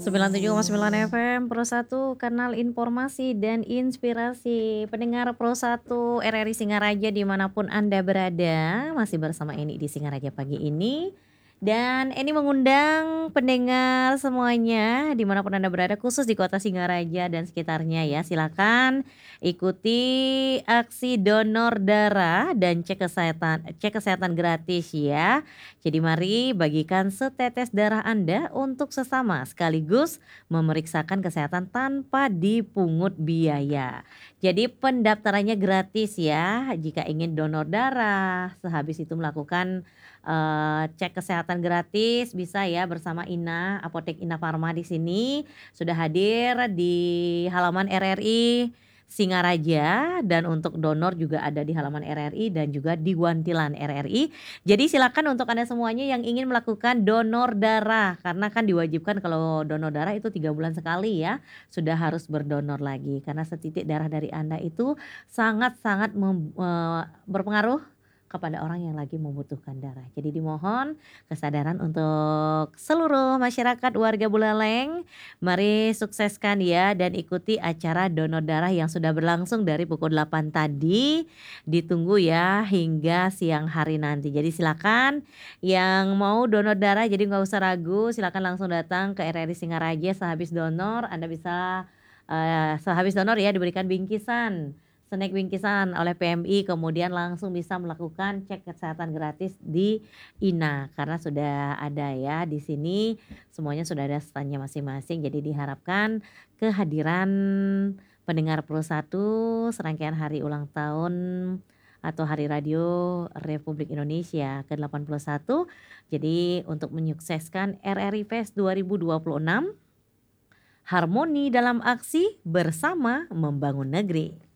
97,9 FM Pro 1 kanal informasi dan inspirasi. Pendengar Pro 1 RRI Singaraja dimanapun Anda berada, masih bersama Eni di Singaraja pagi ini. Dan Eni mengundang pendengar semuanya dimanapun Anda berada, khusus di kota Singaraja dan sekitarnya ya. Silakan ikuti aksi donor darah dan cek kesehatan gratis ya. Jadi mari bagikan setetes darah Anda untuk sesama sekaligus memeriksakan kesehatan tanpa dipungut biaya. Jadi pendaftarannya gratis ya jika ingin donor darah. Sehabis itu melakukan cek kesehatan gratis bisa ya bersama Ina, Apotek Ina Farma di sini sudah hadir di halaman RRI Singaraja dan untuk donor juga ada di halaman RRI dan juga di Wantilan RRI. Jadi silakan untuk Anda semuanya yang ingin melakukan donor darah karena kan diwajibkan kalau donor darah itu 3 bulan sekali ya, sudah harus berdonor lagi karena setitik darah dari Anda itu sangat-sangat berpengaruh kepada orang yang lagi membutuhkan darah. Jadi dimohon kesadaran untuk seluruh masyarakat warga Buleleng, mari sukseskan ya dan ikuti acara donor darah yang sudah berlangsung dari pukul 8 tadi. Ditunggu ya hingga siang hari nanti. Jadi silakan yang mau donor darah jadi nggak usah ragu, silakan langsung datang ke RRI Singaraja sehabis donor Anda bisa sehabis donor ya diberikan bingkisan, snack bingkisan oleh PMI kemudian langsung bisa melakukan cek kesehatan gratis di Ina karena sudah ada ya di sini semuanya sudah ada standnya masing-masing jadi diharapkan kehadiran pendengar Pro 1 serangkaian hari ulang tahun atau Hari Radio Republik Indonesia ke-81. Jadi untuk menyukseskan RRI Fest 2026, harmoni dalam aksi bersama membangun negeri.